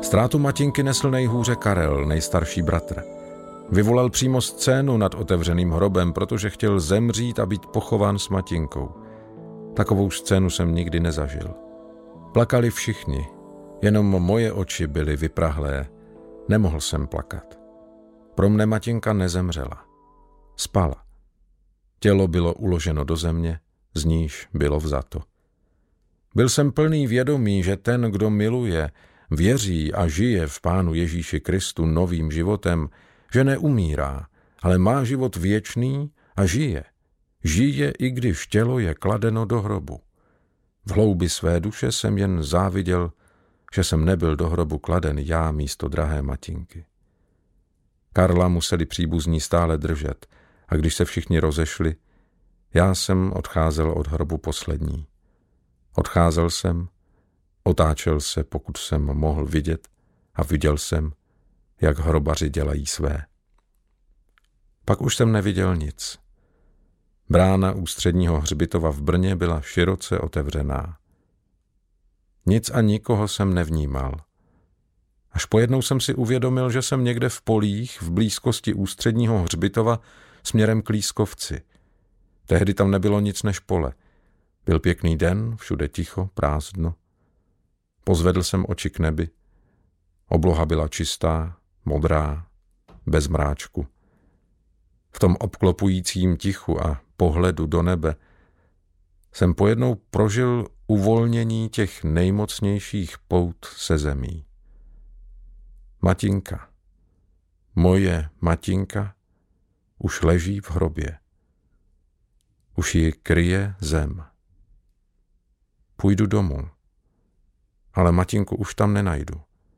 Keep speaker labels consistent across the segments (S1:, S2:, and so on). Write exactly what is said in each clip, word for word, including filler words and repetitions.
S1: Ztrátu Matinky nesl nejhůře Karel, nejstarší bratr. Vyvolal přímo scénu nad otevřeným hrobem, protože chtěl zemřít a být pochován s Matinkou. Takovou scénu jsem nikdy nezažil. Plakali všichni, jenom moje oči byly vyprahlé. Nemohl jsem plakat. Pro mne Matinka nezemřela. Spala. Tělo bylo uloženo do země, z níž bylo vzato. Byl jsem plný vědomí, že ten, kdo miluje, věří a žije v Pánu Ježíši Kristu novým životem, že neumírá, ale má život věčný a žije. Žije, i když tělo je kladeno do hrobu. V hloubi své duše jsem jen záviděl, že jsem nebyl do hrobu kladen já místo drahé Matinky. Karla museli příbuzní stále držet a když se všichni rozešli, já jsem odcházel od hrobu poslední. Odcházel jsem, otáčel se, pokud jsem mohl vidět, a viděl jsem, jak hrobaři dělají své. Pak už jsem neviděl nic. Brána ústředního hřbitova v Brně byla široce otevřená. Nic a nikoho jsem nevnímal. Až pojednou jsem si uvědomil, že jsem někde v polích v blízkosti ústředního hřbitova směrem k Lískovci. Tehdy tam nebylo nic než pole. Byl pěkný den, všude ticho, prázdno. Pozvedl jsem oči k nebi. Obloha byla čistá, modrá, bez mráčku. V tom obklopujícím tichu a pohledu do nebe jsem pojednou prožil uvolnění těch nejmocnějších pout se zemí. Matinka, moje Matinka, už leží v hrobě. Už ji kryje zem. Půjdu domů, ale Matinku už tam nenajdu.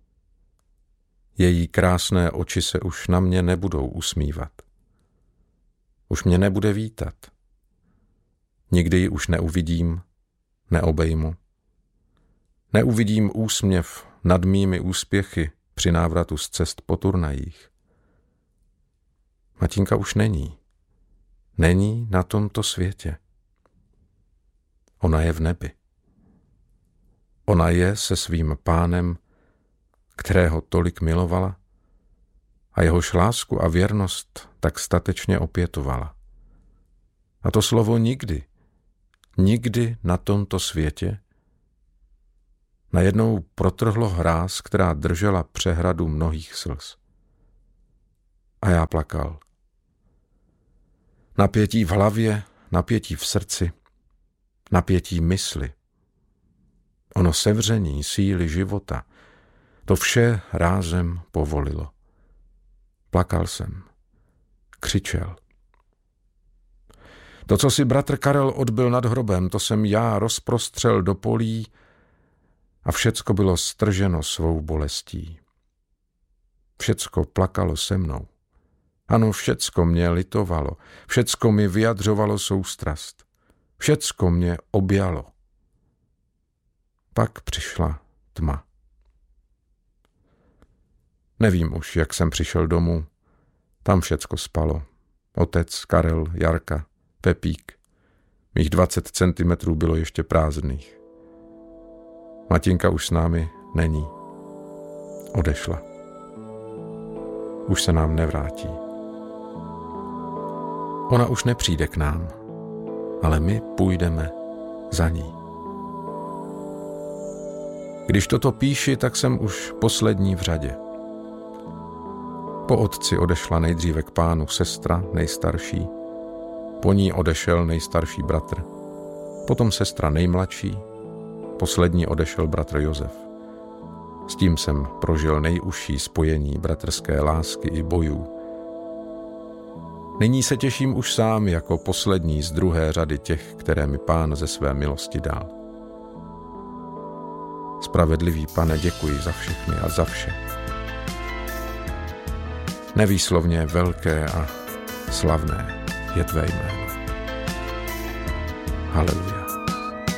S1: Její krásné oči se už na mě nebudou usmívat. Už mě nebude vítat. Nikdy ji už neuvidím, neobejmu. Neuvidím úsměv nad mými úspěchy při návratu z cest po turnajích. Matinka už není. Není na tomto světě. Ona je v nebi. Ona je se svým Pánem, kterého tolik milovala a jehož lásku a věrnost tak statečně opětovala. A to slovo nikdy, nikdy na tomto světě najednou protrhlo hráz, která držela přehradu mnohých slz. A já plakal. Napětí v hlavě, napětí v srdci, napětí mysli. Ono sevření síly života, to vše rázem povolilo. Plakal jsem, křičel. To, co si bratr Karel odbyl nad hrobem, to jsem já rozprostřel do polí a všecko bylo strženo svou bolestí. Všecko plakalo se mnou. Ano, všecko mě litovalo, všecko mi vyjadřovalo soustrast, všecko mě objalo. Pak přišla tma. Nevím už, jak jsem přišel domů. Tam všecko spalo. Otec, Karel, Jarka, Pepík. Mých dvacet centimetrů bylo ještě prázdných. Matinka už s námi není. Odešla. Už se nám nevrátí. Ona už nepřijde k nám, ale my půjdeme za ní. Když toto píši, tak jsem už poslední v řadě. Po otci odešla nejdříve k Pánu sestra, nejstarší, po ní odešel nejstarší bratr, potom sestra nejmladší, poslední odešel bratr Josef. S tím jsem prožil nejužší spojení bratrské lásky i bojů. Nyní se těším už sám jako poslední z druhé řady těch, které mi Pán ze své milosti dal. Spravedlivý Pane, děkuji za všechny a za vše. Nevýslovně velké a slavné je tvé jméno. Haleluja.